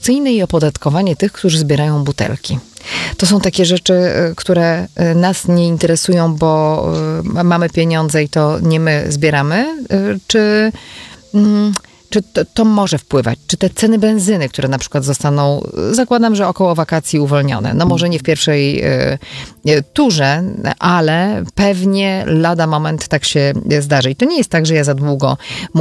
aukcyjne i opodatkowanie tych, którzy zbierają butelki. To są takie rzeczy, które nas nie interesują, bo mamy pieniądze i to nie my zbieramy, czy to może wpływać? Czy te ceny benzyny, które na przykład zostaną, zakładam, że około wakacji uwolnione, no może nie w pierwszej turze, ale pewnie lada moment tak się zdarzy. I to nie jest tak, że ja za długo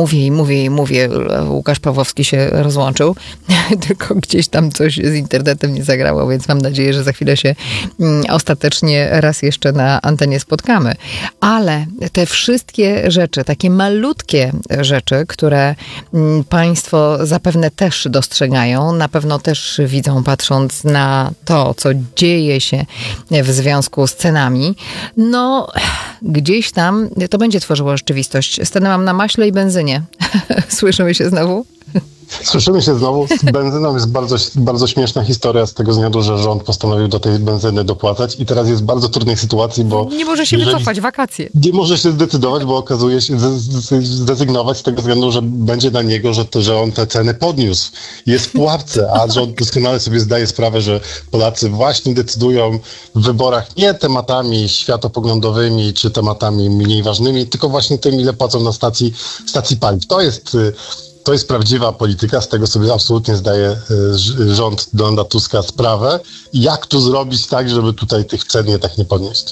mówię, Łukasz Pawłowski się rozłączył, tylko gdzieś tam coś z internetem nie zagrało, więc mam nadzieję, że za chwilę się ostatecznie raz jeszcze na antenie spotkamy. Ale te wszystkie rzeczy, takie malutkie rzeczy, które państwo zapewne też dostrzegają, na pewno też widzą, patrząc na to, co dzieje się w związku z cenami, no gdzieś tam to będzie tworzyło rzeczywistość. Stanęłam na maśle i benzynie. Słyszymy się znowu? Słyszymy się znowu. Z benzyną jest bardzo, bardzo śmieszna historia z tego względu, że rząd postanowił do tej benzyny dopłacać i teraz jest w bardzo trudnej sytuacji, bo... Nie może się wycofać, wakacje. Nie może się zdecydować, bo okazuje się zdezygnować z tego względu, że będzie dla niego, że on te ceny podniósł. Jest w pułapce, a rząd doskonale sobie zdaje sprawę, że Polacy właśnie decydują w wyborach nie tematami światopoglądowymi czy tematami mniej ważnymi, tylko właśnie tym, ile płacą na stacji paliw. To jest prawdziwa polityka, z tego sobie absolutnie zdaje rząd Donalda Tuska sprawę. Jak tu zrobić tak, żeby tutaj tych cen nie podnieść?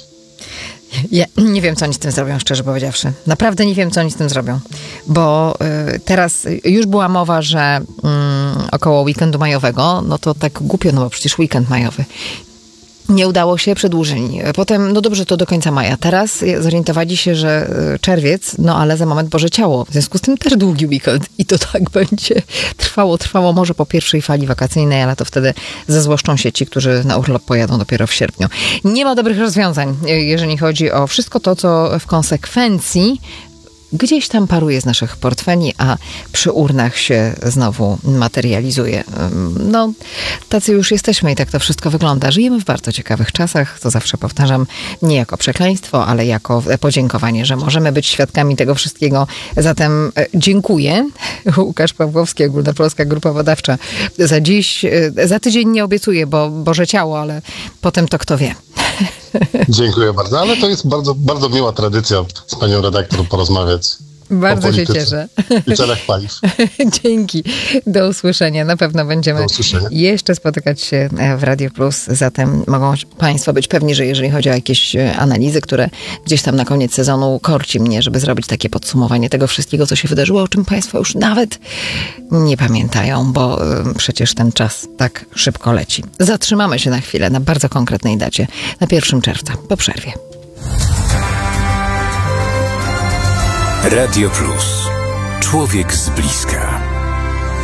Ja nie wiem, co oni z tym zrobią, szczerze powiedziawszy. Naprawdę nie wiem, co oni z tym zrobią. Bo teraz już była mowa, że około weekendu majowego, no to tak głupio, no bo przecież weekend majowy. Nie udało się, przedłużyli. Potem, no dobrze, to do końca maja. Teraz zorientowali się, że czerwiec, no ale za moment Boże Ciało. W związku z tym też długi weekend. I to tak będzie trwało może po pierwszej fali wakacyjnej, ale to wtedy zezłoszczą się ci, którzy na urlop pojadą dopiero w sierpniu. Nie ma dobrych rozwiązań, jeżeli chodzi o wszystko to, co w konsekwencji gdzieś tam paruje z naszych portfeli, a przy urnach się znowu materializuje. No, tacy już jesteśmy i tak to wszystko wygląda. Żyjemy w bardzo ciekawych czasach, to zawsze powtarzam, nie jako przekleństwo, ale jako podziękowanie, że możemy być świadkami tego wszystkiego. Zatem dziękuję. Łukasz Pawłowski, Ogólnopolska Grupa Badawcza. Za dziś, za tydzień nie obiecuję, bo Boże Ciało, ale potem to kto wie. Dziękuję bardzo, ale to jest bardzo, bardzo miła tradycja z panią redaktor porozmawiać. Bardzo się cieszę. I cenach paliw. Dzięki. Do usłyszenia. Na pewno będziemy jeszcze spotykać się w Radio Plus. Zatem mogą państwo być pewni, że jeżeli chodzi o jakieś analizy, które gdzieś tam na koniec sezonu korci mnie, żeby zrobić takie podsumowanie tego wszystkiego, co się wydarzyło, o czym państwo już nawet nie pamiętają, bo przecież ten czas tak szybko leci. Zatrzymamy się na chwilę na bardzo konkretnej dacie, na 1 czerwca, po przerwie. Radio Plus. Człowiek z bliska.